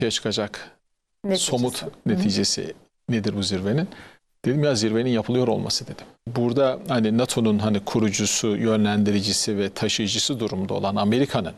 ortaya çıkacak Neticesi. somut neticesi nedir bu zirvenin? Dedim ya, zirvenin yapılıyor olması dedim. Burada hani NATO'nun hani kurucusu, yönlendiricisi ve taşıyıcısı durumda olan Amerika'nın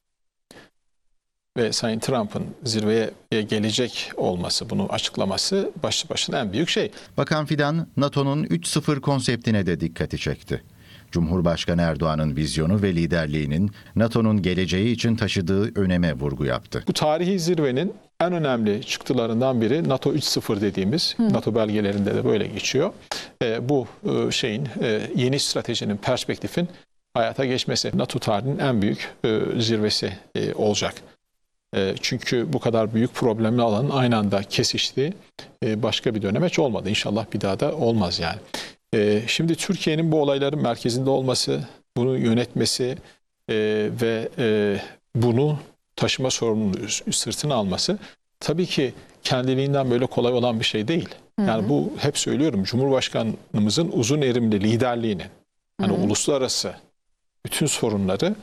ve Sayın Trump'ın zirveye gelecek olması, bunu açıklaması başlı başına en büyük şey. Bakan Fidan, NATO'nun 3.0 konseptine de dikkati çekti. Cumhurbaşkanı Erdoğan'ın vizyonu ve liderliğinin NATO'nun geleceği için taşıdığı öneme vurgu yaptı. Bu tarihi zirvenin en önemli çıktılarından biri NATO 3.0 dediğimiz, NATO belgelerinde de böyle geçiyor. Bu şeyin, yeni stratejinin, perspektifin hayata geçmesi NATO tarihinin en büyük zirvesi olacak. Çünkü bu kadar büyük problemli alanın aynı anda kesiştiği başka bir dönemeç olmadı. İnşallah bir daha da olmaz yani. Şimdi Türkiye'nin bu olayların merkezinde olması, bunu yönetmesi ve bunu taşıma sorumluluğunu sırtına alması tabii ki kendiliğinden böyle kolay olan bir şey değil. Yani bu, hep söylüyorum, Cumhurbaşkanımızın uzun erimli liderliğinin, hani uluslararası bütün sorunları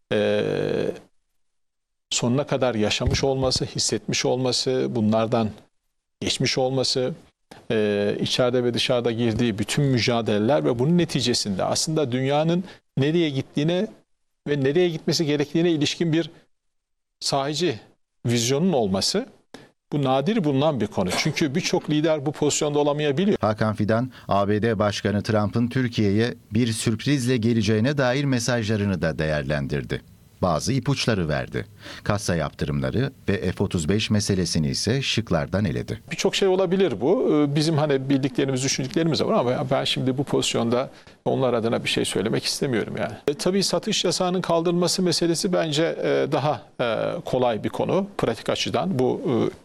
sonuna kadar yaşamış olması, hissetmiş olması, bunlardan geçmiş olması, içeride ve dışarıda girdiği bütün mücadeleler ve bunun neticesinde aslında dünyanın nereye gittiğine ve nereye gitmesi gerektiğine ilişkin bir sahici vizyonun olması, bu nadir bulunan bir konu. Çünkü birçok lider bu pozisyonda olamayabiliyor. Hakan Fidan, ABD Başkanı Trump'ın Türkiye'ye bir sürprizle geleceğine dair mesajlarını da değerlendirdi. Bazı ipuçları verdi. Kassa yaptırımları ve F-35 meselesini ise şıklardan eledi. Birçok şey olabilir bu. Bizim hani bildiklerimiz, düşündüklerimiz var ama ben şimdi bu pozisyonda onlar adına bir şey söylemek istemiyorum yani. Tabii satış yasağının kaldırılması meselesi bence daha kolay bir konu pratik açıdan. Bu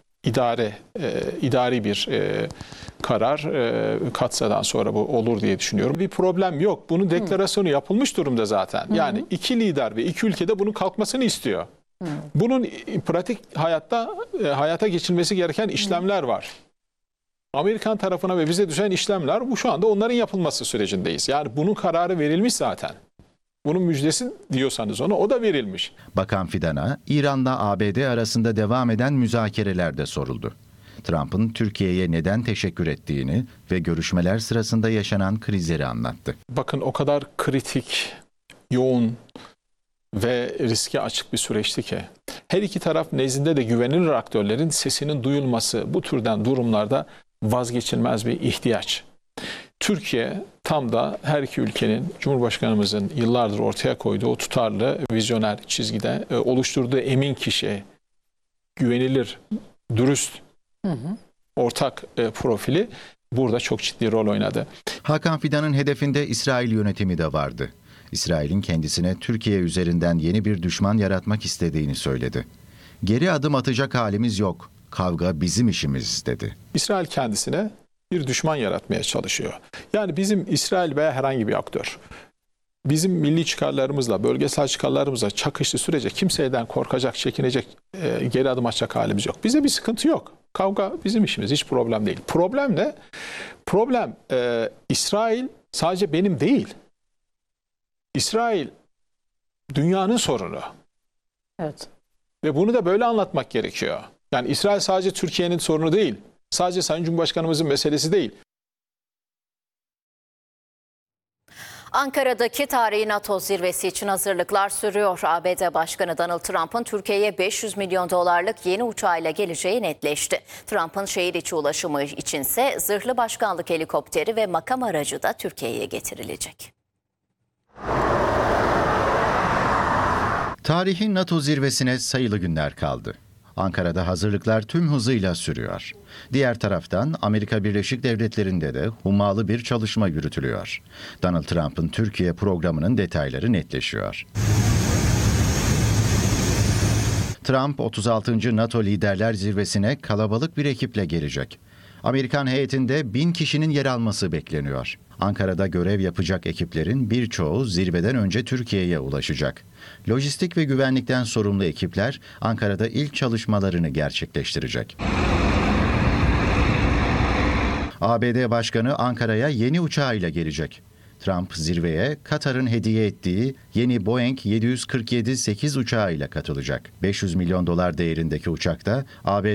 idari bir karar, Katsa'dan sonra bu olur diye düşünüyorum. Bir problem yok. Bunun deklarasyonu yapılmış durumda zaten. Yani iki lider ve iki ülkede bunun kalkmasını istiyor. Bunun pratik hayata geçilmesi gereken işlemler var. Amerikan tarafına ve bize düşen işlemler, bu şu anda onların yapılması sürecindeyiz. Yani bunun kararı verilmiş zaten. Bunun müjdesi diyorsanız ona, o da verilmiş. Bakan Fidan'a İran'la ABD arasında devam eden müzakerelerde soruldu. Trump'ın Türkiye'ye neden teşekkür ettiğini ve görüşmeler sırasında yaşanan krizleri anlattı. Bakın, o kadar kritik, yoğun ve riske açık bir süreçti ki her iki taraf nezdinde de güvenilir aktörlerin sesinin duyulması bu türden durumlarda vazgeçilmez bir ihtiyaç. Türkiye tam da her iki ülkenin, Cumhurbaşkanımızın yıllardır ortaya koyduğu o tutarlı, vizyoner çizgide oluşturduğu emin kişi, güvenilir, dürüst, ortak profili burada çok ciddi rol oynadı. Hakan Fidan'ın hedefinde İsrail yönetimi de vardı. İsrail'in kendisine Türkiye üzerinden yeni bir düşman yaratmak istediğini söyledi. Geri adım atacak halimiz yok, kavga bizim işimiz dedi. İsrail kendisine bir düşman yaratmaya çalışıyor. Yani bizim İsrail veya herhangi bir aktör, bizim milli çıkarlarımızla, bölgesel çıkarlarımızla çakıştığı sürece kimseden korkacak, çekinecek, geri adım atacak halimiz yok. Bize bir sıkıntı yok. Kavga bizim işimiz, hiç problem değil. Problem ne? Problem İsrail sadece benim değil. İsrail dünyanın sorunu. Evet. Ve bunu da böyle anlatmak gerekiyor. Yani İsrail sadece Türkiye'nin sorunu değil. Sadece Sayın Cumhurbaşkanımızın meselesi değil. Ankara'daki tarihi NATO zirvesi için hazırlıklar sürüyor. ABD Başkanı Donald Trump'ın Türkiye'ye 500 milyon dolarlık yeni uçağıyla geleceği netleşti. Trump'ın şehir içi ulaşımı içinse zırhlı başkanlık helikopteri ve makam aracı da Türkiye'ye getirilecek. Tarihi NATO zirvesine sayılı günler kaldı. Ankara'da hazırlıklar tüm hızıyla sürüyor. Diğer taraftan Amerika Birleşik Devletleri'nde de hummalı bir çalışma yürütülüyor. Donald Trump'ın Türkiye programının detayları netleşiyor. Trump 36. NATO Liderler Zirvesi'ne kalabalık bir ekiple gelecek. Amerikan heyetinde 1000 kişinin yer alması bekleniyor. Ankara'da görev yapacak ekiplerin birçoğu zirveden önce Türkiye'ye ulaşacak. Lojistik ve güvenlikten sorumlu ekipler Ankara'da ilk çalışmalarını gerçekleştirecek. ABD Başkanı Ankara'ya yeni uçağıyla gelecek. Trump zirveye Katar'ın hediye ettiği yeni Boeing 747-8 uçağıyla katılacak. 500 milyon dolar değerindeki uçakta ABD